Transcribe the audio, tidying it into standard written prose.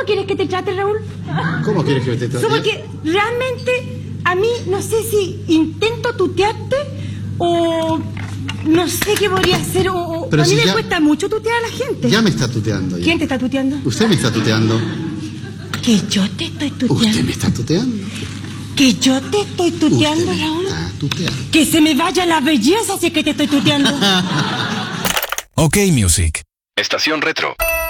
quieres que te trate, Raúl? ¿Cómo quieres que te trate? Porque realmente a mí no sé si intento tutearte o no sé qué podría hacer o Pero a mí si me ya- cuesta mucho tutear a la gente. Ya me está tuteando. Ya. ¿Quién te está tuteando? Usted me está tuteando. Que yo te estoy tuteando. Usted me está tuteando. Que yo te estoy tuteando, Usted me Raúl. está tuteando. Que se me vaya la belleza si es que te estoy tuteando. OK Music. Estación Retro.